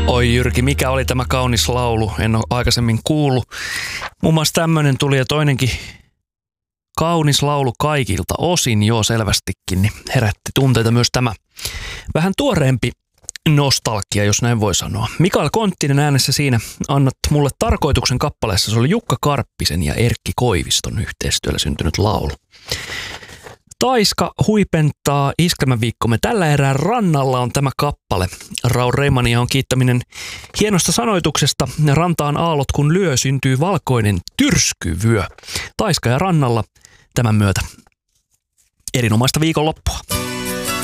Oi Jyrki, mikä oli tämä kaunis laulu? En ole aikaisemmin kuullut. Muun muassa tämmöinen tuli ja toinenkin kaunis laulu kaikilta osin, joo selvästikin, niin herätti tunteita myös tämä vähän tuoreempi nostalgia, jos näin voi sanoa. Mikael Konttinen äänessä siinä Annat mulle tarkoituksen kappaleessa. Se oli Jukka Karppisen ja Erkki Koiviston yhteistyöllä syntynyt laulu. Taiska huipentaa Iskelmäviikkomme. Tällä erää rannalla on tämä kappale. Raul Reimania on kiittäminen hienosta sanoituksesta. Rantaan aallot kun lyö, syntyy valkoinen tyrskyvyö. Taiska ja rannalla tämän myötä. Erinomaista viikonloppua.